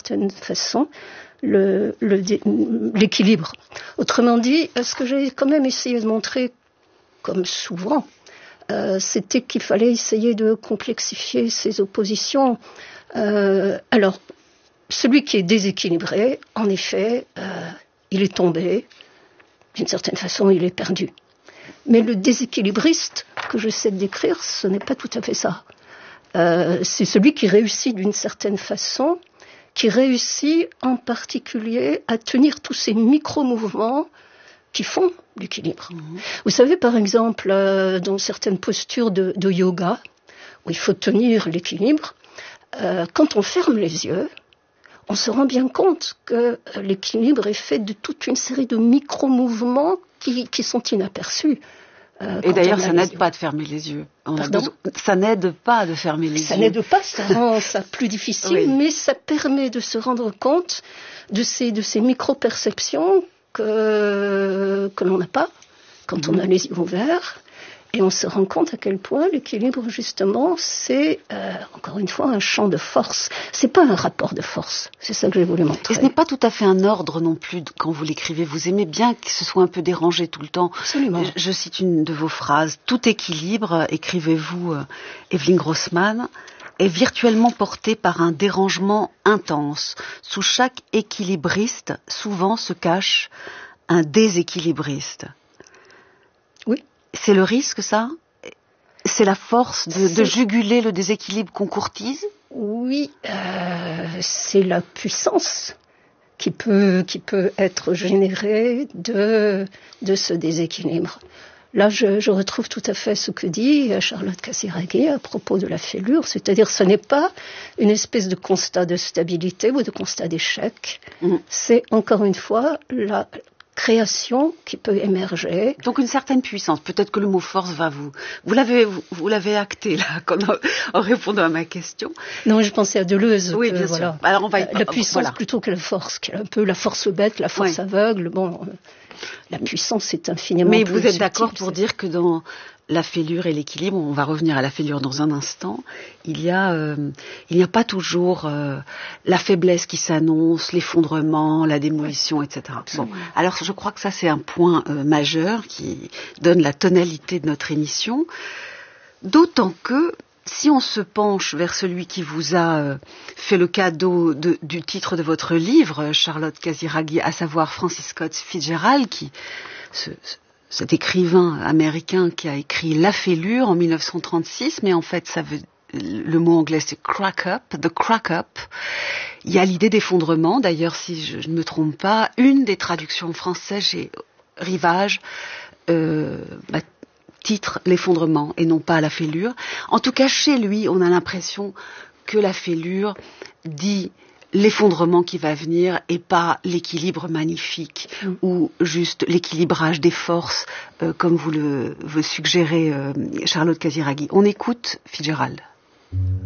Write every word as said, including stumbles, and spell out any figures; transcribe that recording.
certaine façon le, le, l'équilibre. Autrement dit, ce que j'ai quand même essayé de montrer, comme souvent, euh, c'était qu'il fallait essayer de complexifier ces oppositions. Euh, alors, celui qui est déséquilibré, en effet, euh, il est tombé. D'une certaine façon, il est perdu. Mais le déséquilibriste que j'essaie de décrire, ce n'est pas tout à fait ça. Euh, c'est celui qui réussit d'une certaine façon, qui réussit en particulier à tenir tous ces micro-mouvements qui font l'équilibre. Mmh. Vous savez, par exemple, euh, dans certaines postures de, de yoga, où il faut tenir l'équilibre, euh, quand on ferme les yeux, on se rend bien compte que l'équilibre est fait de toute une série de micro-mouvements qui, qui sont inaperçus. Euh, Et d'ailleurs, ça n'aide yeux. pas de fermer les yeux. On a besoin... Ça n'aide pas de fermer les ça yeux. Ça n'aide pas, ça rend ça plus difficile, oui. Mais ça permet de se rendre compte de ces, de ces micro-perceptions que, que l'on n'a pas quand mmh. on a les yeux ouverts. Et on se rend compte à quel point l'équilibre, justement, c'est, euh, encore une fois, un champ de force. C'est pas un rapport de force. C'est ça que j'ai voulu montrer. Et ce n'est pas tout à fait un ordre non plus quand vous l'écrivez. Vous aimez bien que ce soit un peu dérangé tout le temps. Absolument. Je, je cite une de vos phrases. Tout équilibre, écrivez-vous, euh, Evelyne Grossman, est virtuellement porté par un dérangement intense. Sous chaque équilibriste, souvent se cache un déséquilibriste. Oui. C'est le risque, ça ? C'est la force de, de juguler le déséquilibre qu'on courtise ? Oui, euh, c'est la puissance qui peut, qui peut être générée de, de ce déséquilibre. Là, je, je retrouve tout à fait ce que dit Charlotte Casiraghi à propos de la fêlure, c'est-à-dire ce n'est pas une espèce de constat de stabilité ou de constat d'échec, mmh. c'est encore une fois la création qui peut émerger. Donc une certaine puissance. Peut-être que le mot force va vous... Vous l'avez, vous, vous l'avez acté, là, en, en répondant à ma question. Non, je pensais à Deleuze. Oui, que, bien voilà, sûr. Alors on va y... La puissance voilà. plutôt que la force, qui est un peu la force bête, la force oui. aveugle. Bon, la puissance, c'est infiniment Mais plus vous êtes subtil, d'accord pour c'est... dire que dans la fêlure et l'équilibre, on va revenir à la fêlure dans un instant, il y a, euh, il n'y a pas toujours euh, la faiblesse qui s'annonce, l'effondrement, la démolition, et cetera. Bon, alors je crois que ça c'est un point euh, majeur qui donne la tonalité de notre émission, d'autant que si on se penche vers celui qui vous a euh, fait le cadeau de, du titre de votre livre, Charlotte Casiraghi, à savoir Francis Scott Fitzgerald, qui ce, ce cet écrivain américain qui a écrit La fêlure en dix-neuf cent trente-six, mais en fait, ça veut, le mot anglais c'est crack up, the crack up. Il y a l'idée d'effondrement, d'ailleurs, si je ne me trompe pas, une des traductions françaises chez Rivage, euh, bah, titre l'effondrement et non pas la fêlure. En tout cas, chez lui, on a l'impression que la fêlure dit l'effondrement qui va venir et pas l'équilibre magnifique mmh. ou juste l'équilibrage des forces euh, comme vous le vous suggérez euh, Charlotte Casiraghi. On écoute Fitzgerald.